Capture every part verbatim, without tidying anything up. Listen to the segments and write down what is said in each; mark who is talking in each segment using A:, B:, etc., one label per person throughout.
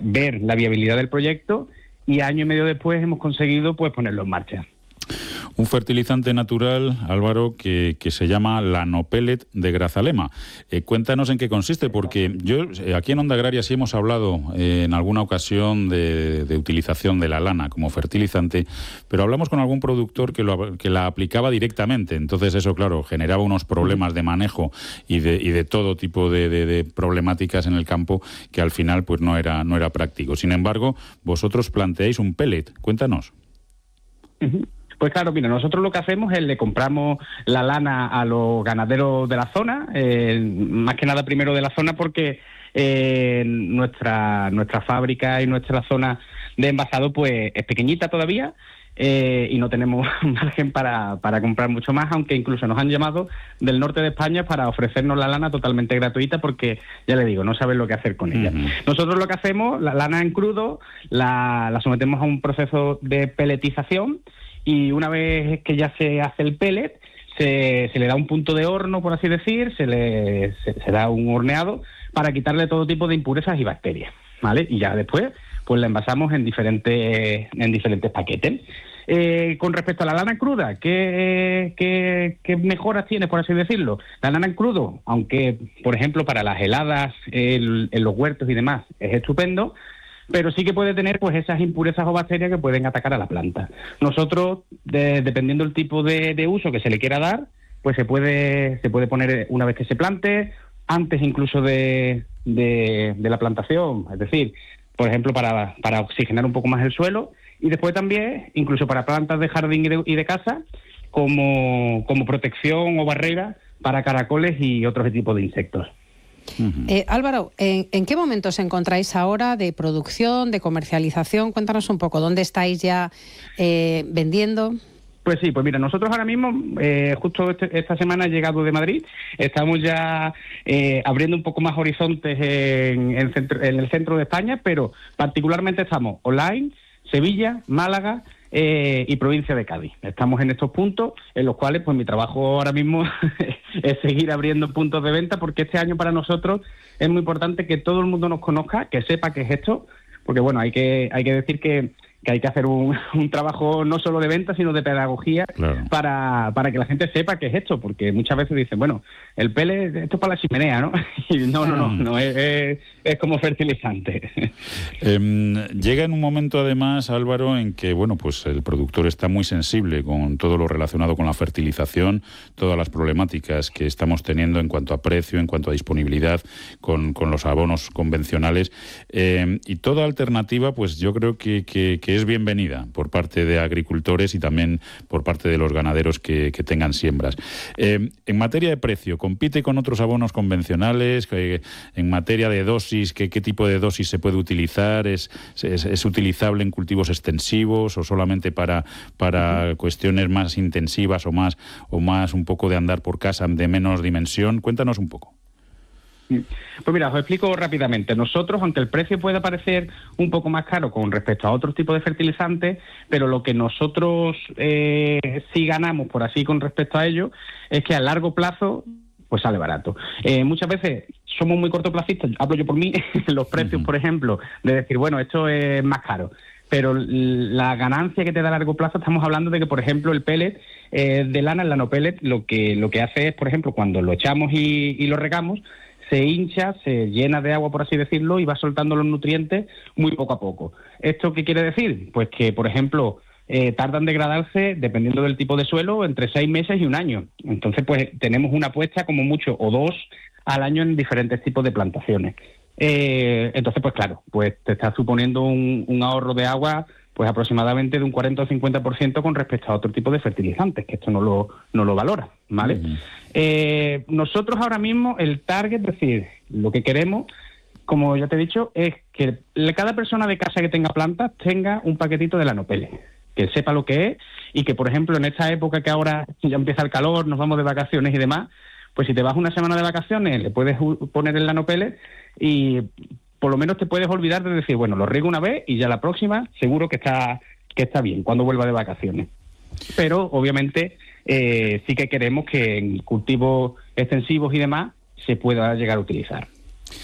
A: ver la viabilidad del proyecto, y año y medio después hemos conseguido pues ponerlo en marcha.
B: Un fertilizante natural, Álvaro, que, que se llama Lanopellet de Grazalema. Eh, cuéntanos en qué consiste, porque yo eh, aquí en Onda Agraria sí hemos hablado eh, en alguna ocasión de, de utilización de la lana como fertilizante, pero hablamos con algún productor que, lo, que la aplicaba directamente. Entonces eso, claro, generaba unos problemas de manejo y de, y de todo tipo de, de, de problemáticas en el campo que al final pues no era, no era práctico. Sin embargo, vosotros planteáis un pellet. Cuéntanos.
A: Uh-huh. Pues claro, mira, nosotros lo que hacemos es le compramos la lana a los ganaderos de la zona, eh, más que nada primero de la zona porque eh, nuestra nuestra fábrica y nuestra zona de envasado pues es pequeñita todavía, eh, y no tenemos margen para, para comprar mucho más, aunque incluso nos han llamado del norte de España para ofrecernos la lana totalmente gratuita porque, ya le digo, no saben lo que hacer con ella. Uh-huh. Nosotros lo que hacemos, la lana en crudo, la, la sometemos a un proceso de peletización, y una vez que ya se hace el pellet, se, se le da un punto de horno, por así decir, se le se, se da un horneado para quitarle todo tipo de impurezas y bacterias, ¿vale? Y ya después, pues la envasamos en diferentes en diferentes paquetes. Eh, con respecto a la lana cruda, ¿qué, qué, qué mejoras tiene, por así decirlo? La lana en crudo, aunque, por ejemplo, para las heladas el, en los huertos y demás, es estupendo, pero sí que puede tener pues esas impurezas o bacterias que pueden atacar a la planta. Nosotros, de, dependiendo del tipo de, de uso que se le quiera dar, pues se puede se puede poner una vez que se plante, antes incluso de, de, de la plantación, es decir, por ejemplo, para, para oxigenar un poco más el suelo, y después también, incluso para plantas de jardín y de, y de casa, como, como protección o barrera para caracoles y otros tipos de insectos.
C: Uh-huh. Eh, Álvaro, ¿en, ¿en qué momento os encontráis ahora de producción, de comercialización? Cuéntanos un poco, ¿dónde estáis ya eh, vendiendo?
A: Pues sí, pues mira, nosotros ahora mismo, eh, justo este, esta semana he llegado de Madrid, estamos ya eh, abriendo un poco más horizontes en, en, centro, en el centro de España, pero particularmente estamos online, Sevilla, Málaga, Eh, y provincia de Cádiz. Estamos en estos puntos en los cuales pues mi trabajo ahora mismo es seguir abriendo puntos de venta, porque este año para nosotros es muy importante que todo el mundo nos conozca, que sepa qué es esto, porque bueno, hay que hay que decir que, que hay que hacer un, un trabajo no solo de venta, sino de pedagogía, claro, para, para que la gente sepa qué es esto, porque muchas veces dicen, bueno, el pellet, esto es para la chimenea, ¿no? Y no, no, no, no es, es, es como fertilizante.
B: Eh, llega en un momento, además, Álvaro, en que, bueno, pues el productor está muy sensible con todo lo relacionado con la fertilización, todas las problemáticas que estamos teniendo en cuanto a precio, en cuanto a disponibilidad con, con los abonos convencionales, eh, y toda alternativa, pues yo creo que, que, que es bienvenida por parte de agricultores y también por parte de los ganaderos que, que tengan siembras. Eh, en materia de precio, ¿compite con otros abonos convencionales? Eh, en materia de dosis, ¿qué, qué tipo de dosis se puede utilizar? ¿Es, es, es utilizable en cultivos extensivos o solamente para, para uh-huh. cuestiones más intensivas o más, o más un poco de andar por casa de menos dimensión? Cuéntanos un poco.
A: Pues mira, os explico rápidamente. Nosotros, aunque el precio pueda parecer un poco más caro con respecto a otros tipos de fertilizantes, pero lo que nosotros eh, sí ganamos, por así, con respecto a ello, es que a largo plazo pues sale barato. Eh, muchas veces somos muy cortoplacistas, hablo yo por mí, los precios, uh-huh. por ejemplo, de decir, bueno, esto es más caro. Pero la ganancia que te da a largo plazo, estamos hablando de que, por ejemplo, el pellet eh, de lana, el lanopellet, lo que, lo que hace es, por ejemplo, cuando lo echamos y, y lo regamos, se hincha, se llena de agua, por así decirlo, y va soltando los nutrientes muy poco a poco. ¿Esto qué quiere decir? Pues que, por ejemplo, eh, tardan en degradarse, dependiendo del tipo de suelo, entre seis meses y un año. Entonces, pues tenemos una puesta como mucho, o dos, al año en diferentes tipos de plantaciones. Eh, entonces, pues claro, pues te está suponiendo un, un ahorro de agua pues aproximadamente de un cuarenta o cincuenta por ciento con respecto a otro tipo de fertilizantes, que esto no lo, no lo valora, ¿vale? Uh-huh. Eh, nosotros ahora mismo, el target, es decir, lo que queremos, como ya te he dicho, es que cada persona de casa que tenga plantas tenga un paquetito de Lanopellet, que sepa lo que es, y que, por ejemplo, en esta época que ahora ya empieza el calor, nos vamos de vacaciones y demás, pues si te vas una semana de vacaciones, le puedes poner el Lanopellet y por lo menos te puedes olvidar de decir, bueno, lo riego una vez y ya la próxima seguro que está que está bien cuando vuelva de vacaciones. Pero obviamente eh, sí que queremos que en cultivos extensivos y demás se pueda llegar a utilizar.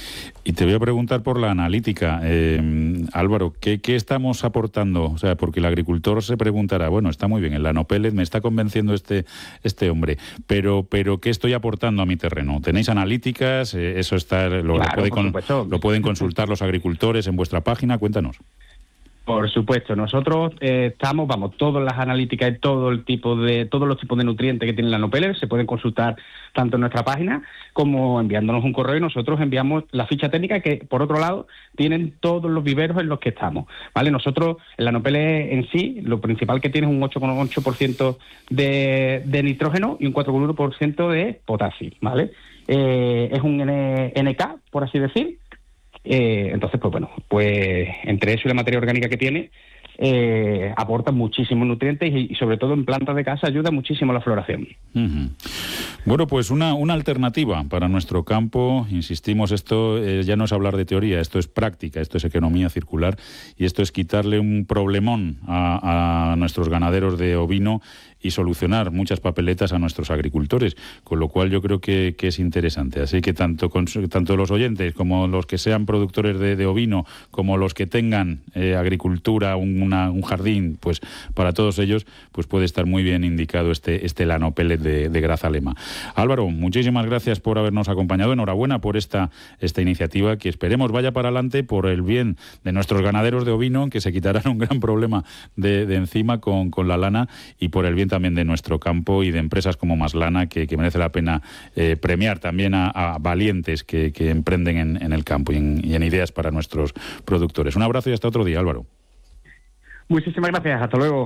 B: Y te voy a preguntar por la analítica. Eh, Álvaro, ¿qué, ¿qué estamos aportando? O sea, porque el agricultor se preguntará, bueno, está muy bien, el nanopellet me está convenciendo este, este hombre, pero, pero ¿qué estoy aportando a mi terreno? ¿Tenéis analíticas? Eh, eso está, lo,
A: Claro,
B: lo, puede
A: por
B: con,
A: supuesto.
B: lo pueden consultar los agricultores en vuestra página. Cuéntanos.
A: Por supuesto, nosotros eh, estamos, vamos, todas las analíticas y todo el tipo de, todos los tipos de nutrientes que tiene la nanopellet se pueden consultar tanto en nuestra página como enviándonos un correo, y nosotros enviamos la ficha técnica que, por otro lado, tienen todos los viveros en los que estamos, ¿vale? Nosotros, el nanopellet en sí, lo principal que tiene es un ocho coma ocho por ciento de, de nitrógeno y un cuatro coma uno por ciento de potasio, ¿vale? Eh, es un N K, por así decir. Eh, entonces, pues bueno, pues entre eso y la materia orgánica que tiene, eh, aporta muchísimos nutrientes y, y sobre todo en plantas de casa ayuda muchísimo a la floración.
B: Uh-huh. Bueno, pues una, una alternativa para nuestro campo. Insistimos, esto eh, ya no es hablar de teoría, esto es práctica, esto es economía circular, y esto es quitarle un problemón a, a nuestros ganaderos de ovino y solucionar muchas papeletas a nuestros agricultores, con lo cual yo creo que, que es interesante. Así que tanto, con, tanto los oyentes como los que sean productores de, de ovino, como los que tengan eh, agricultura, un, una, un jardín, pues para todos ellos pues puede estar muy bien indicado este, este nanopellet de, de Grazalema. Álvaro, muchísimas gracias por habernos acompañado. Enhorabuena por esta, esta iniciativa, que esperemos vaya para adelante por el bien de nuestros ganaderos de ovino, que se quitarán un gran problema de, de encima con, con la lana, y por el bien también de nuestro campo y de empresas como Maslana, que, que merece la pena eh, premiar también a, a valientes que, que emprenden en, en el campo y en, y en ideas para nuestros productores. Un abrazo y hasta otro día, Álvaro.
A: Muchísimas gracias, hasta luego.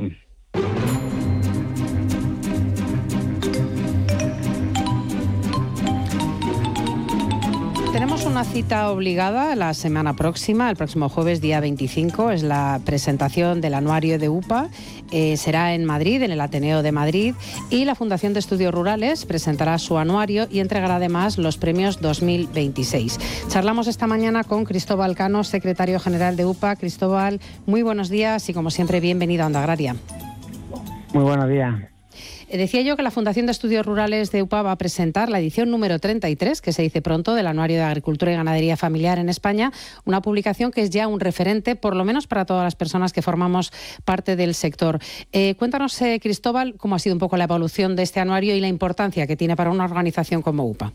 C: Tenemos una cita obligada la semana próxima, el próximo jueves, día veinticinco, es la presentación del anuario de U P A. Eh, será en Madrid, en el Ateneo de Madrid, y la Fundación de Estudios Rurales presentará su anuario y entregará además los premios dos mil veintiséis. Charlamos esta mañana con Cristóbal Cano, secretario general de U P A. Cristóbal, muy buenos días y como siempre bienvenido a Onda Agraria.
D: Muy buenos días.
C: Decía yo que la Fundación de Estudios Rurales de U P A va a presentar la edición número treinta y tres, que se dice pronto, del Anuario de Agricultura y Ganadería Familiar en España, una publicación que es ya un referente, por lo menos para todas las personas que formamos parte del sector. Eh, cuéntanos, eh, Cristóbal, cómo ha sido un poco la evolución de este anuario y la importancia que tiene para una organización como U P A.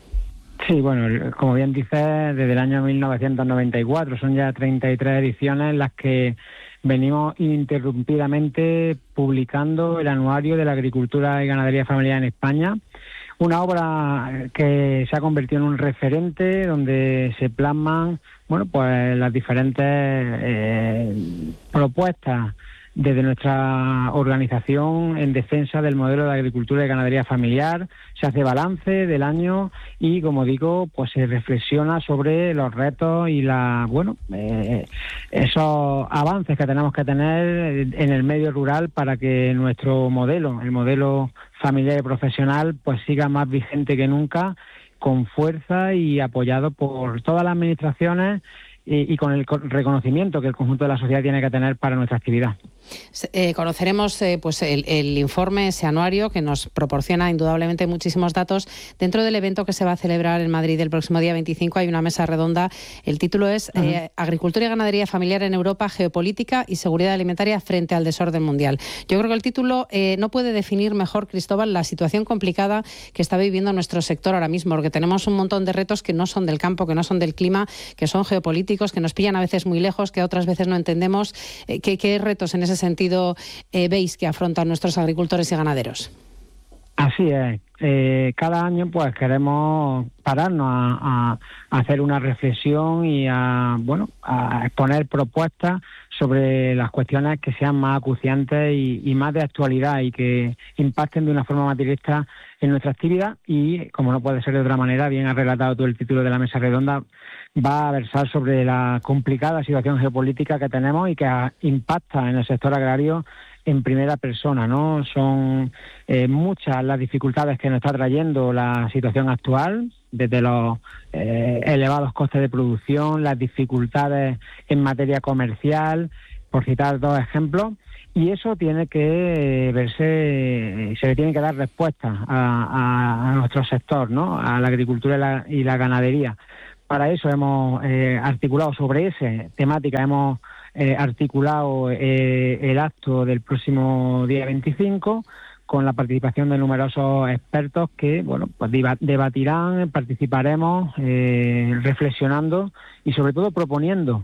D: Sí, bueno, como bien dices, desde el año mil novecientos noventa y cuatro son ya treinta y tres ediciones en las que venimos ininterrumpidamente publicando el Anuario de la Agricultura y Ganadería Familiar en España, una obra que se ha convertido en un referente donde se plasman, bueno, pues las diferentes eh, propuestas desde nuestra organización en defensa del modelo de agricultura y ganadería familiar. Se hace balance del año y, como digo, pues se reflexiona sobre los retos y la, bueno, eh, esos avances que tenemos que tener en el medio rural para que nuestro modelo, el modelo familiar y profesional, pues siga más vigente que nunca, con fuerza y apoyado por todas las administraciones y, y con el reconocimiento que el conjunto de la sociedad tiene que tener para nuestra actividad.
C: Eh, conoceremos eh, pues el, el informe, ese anuario, que nos proporciona indudablemente muchísimos datos. Dentro del evento que se va a celebrar en Madrid el próximo día veinticinco hay una mesa redonda. El título es uh-huh. eh, Agricultura y Ganadería Familiar en Europa, Geopolítica y Seguridad Alimentaria frente al desorden mundial. Yo creo que el título eh, no puede definir mejor, Cristóbal, la situación complicada que está viviendo nuestro sector ahora mismo, porque tenemos un montón de retos que no son del campo, que no son del clima, que son geopolíticos, que nos pillan a veces muy lejos, que otras veces no entendemos. Eh, ¿qué, qué retos en ese sentido eh, veis que afrontan nuestros agricultores y ganaderos?
D: Así es. Eh, cada año pues queremos pararnos a, a, a hacer una reflexión y a bueno a exponer propuestas sobre las cuestiones que sean más acuciantes y, y más de actualidad y que impacten de una forma más directa en nuestra actividad. Y, como no puede ser de otra manera, bien ha relatado todo el título de la mesa redonda, va a versar sobre la complicada situación geopolítica que tenemos y que impacta en el sector agrario en primera persona, ¿no? Son eh, muchas las dificultades que nos está trayendo la situación actual, desde los eh, elevados costes de producción, las dificultades en materia comercial, por citar dos ejemplos, y eso tiene que verse, se le tiene que dar respuesta a, a, a nuestro sector, ¿no? A la agricultura y la, y la ganadería. Para eso hemos eh, articulado sobre esa temática, hemos eh, articulado eh, el acto del próximo día veinticinco con la participación de numerosos expertos que, bueno, pues debatirán, participaremos eh, reflexionando y sobre todo proponiendo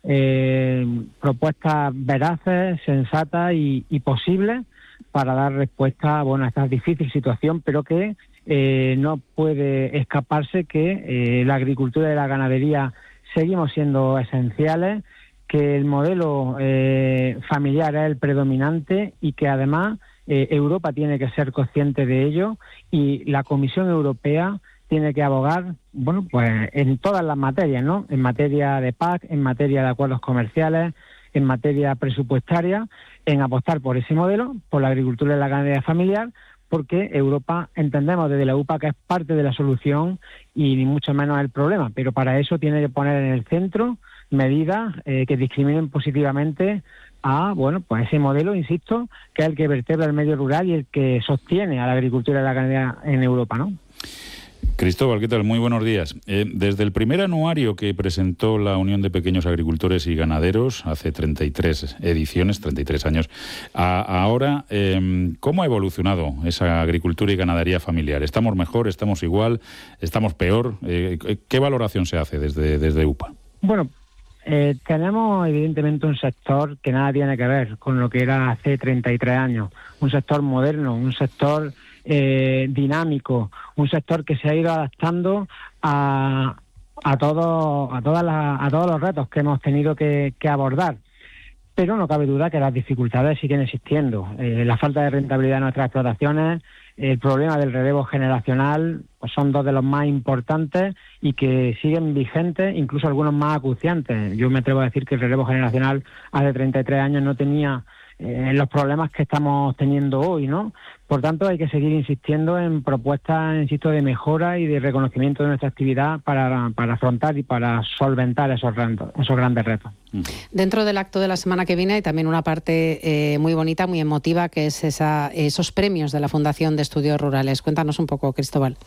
D: eh, propuestas veraces, sensatas y, y posibles para dar respuesta, bueno, a esta difícil situación, pero que eh, no puede escaparse que eh, la agricultura y la ganadería seguimos siendo esenciales, que el modelo eh, familiar es el predominante y que además eh, Europa tiene que ser consciente de ello y la Comisión Europea tiene que abogar, bueno, pues en todas las materias, ¿no? En materia de P A C, en materia de acuerdos comerciales, en materia presupuestaria, en apostar por ese modelo, por la agricultura y la ganadería familiar, porque Europa, entendemos desde la U P A que es parte de la solución y ni mucho menos el problema, pero para eso tiene que poner en el centro medidas eh, que discriminen positivamente a, bueno, pues ese modelo, insisto, que es el que vertebra el medio rural y el que sostiene a la agricultura y la ganadería en Europa, ¿no?
B: Cristóbal, ¿qué tal? Muy buenos días. Eh, desde el primer anuario que presentó la Unión de Pequeños Agricultores y Ganaderos, hace treinta y tres ediciones, treinta y tres años, a, ahora, eh, ¿cómo ha evolucionado esa agricultura y ganadería familiar? ¿Estamos mejor? ¿Estamos igual? ¿Estamos peor? Eh, ¿Qué valoración se hace desde, desde U P A?
D: Bueno, eh, tenemos evidentemente un sector que nada tiene que ver con lo que era hace treinta y tres años. Un sector moderno, un sector Eh, dinámico, un sector que se ha ido adaptando a, a, todo, a, todas las, a todos los retos que hemos tenido que, que abordar. Pero no cabe duda que las dificultades siguen existiendo. Eh, la falta de rentabilidad de nuestras explotaciones, el problema del relevo generacional, pues son dos de los más importantes y que siguen vigentes, incluso algunos más acuciantes. Yo me atrevo a decir que el relevo generacional hace treinta y tres años no tenía eh, los problemas que estamos teniendo hoy, ¿no? Por tanto, hay que seguir insistiendo en propuestas, insisto, de mejora y de reconocimiento de nuestra actividad para, para afrontar y para solventar esos, retos, esos grandes retos.
C: Dentro del acto de la semana que viene hay también una parte eh, muy bonita, muy emotiva, que es esa, esos premios de la Fundación de Estudios Rurales. Cuéntanos un poco, Cristóbal.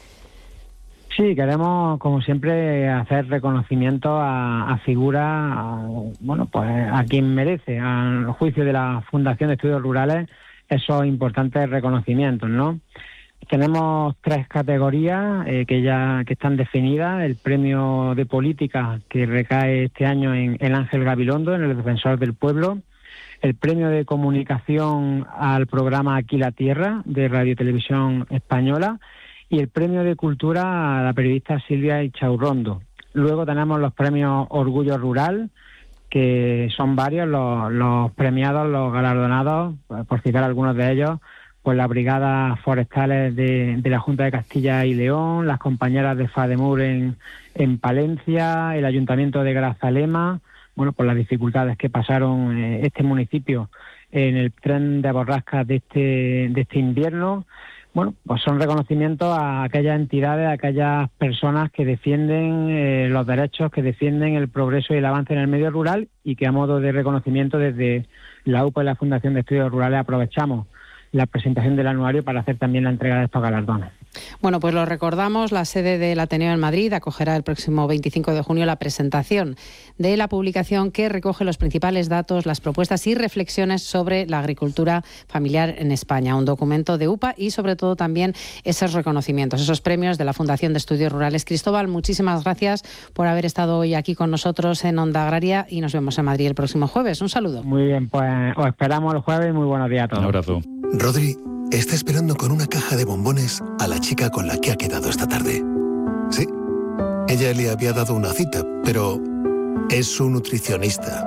D: Sí, queremos, como siempre, hacer reconocimiento a, a figuras, a, bueno, pues a quien merece, al juicio de la Fundación de Estudios Rurales, esos importantes reconocimientos, ¿no? Tenemos tres categorías eh, que ya que están definidas. El premio de política que recae este año en el Ángel Gabilondo, en el Defensor del Pueblo. El premio de comunicación al programa Aquí la Tierra, de Radio Televisión Española. Y el premio de cultura a la periodista Silvia Ichaurrondo. Luego tenemos los premios Orgullo Rural, que son varios los, los premiados, los galardonados, por citar algunos de ellos, pues las brigadas forestales de, de la Junta de Castilla y León, las compañeras de FADEMUR en, en Palencia, el Ayuntamiento de Grazalema, bueno, por las dificultades que pasaron eh, este municipio en el tren de borrascas de este, de este invierno. Bueno, pues son reconocimientos a aquellas entidades, a aquellas personas que defienden eh, los derechos, que defienden el progreso y el avance en el medio rural y que a modo de reconocimiento desde la U P A y la Fundación de Estudios Rurales aprovechamos la presentación del anuario para hacer también la entrega de estos galardones.
C: Bueno, pues lo recordamos, la sede del Ateneo en Madrid acogerá el próximo veinticinco de junio la presentación de la publicación que recoge los principales datos, las propuestas y reflexiones sobre la agricultura familiar en España. Un documento de U P A y sobre todo también esos reconocimientos, esos premios de la Fundación de Estudios Rurales. Cristóbal, muchísimas gracias por haber estado hoy aquí con nosotros en Onda Agraria y nos vemos en Madrid el próximo jueves. Un saludo.
D: Muy bien, pues os esperamos el jueves y muy buenos días a todos.
B: Un abrazo.
E: Rodri está esperando con una caja de bombones a la chica con la que ha quedado esta tarde. Sí, ella le había dado una cita, pero es su nutricionista.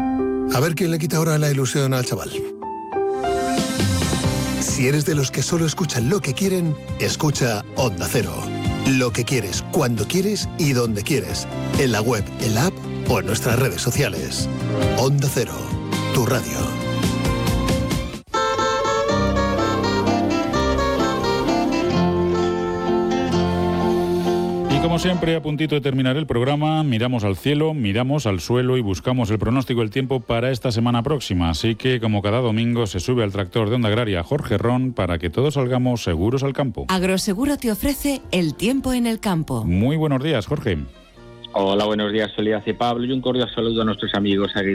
E: A ver quién le quita ahora la ilusión al chaval. Si eres de los que solo escuchan lo que quieren, escucha Onda Cero. Lo que quieres, cuando quieres y donde quieres. En la web, en la app o en nuestras redes sociales. Onda Cero, tu radio.
B: Como siempre, a puntito de terminar el programa, miramos al cielo, miramos al suelo y buscamos el pronóstico del tiempo para esta semana próxima. Así que, como cada domingo, se sube al tractor de Onda Agraria Jorge Ron para que todos salgamos seguros al campo.
F: Agroseguro te ofrece el tiempo en el campo.
B: Muy buenos días, Jorge.
F: Hola, buenos días, Soledad y Pablo, y un cordial saludo a nuestros amigos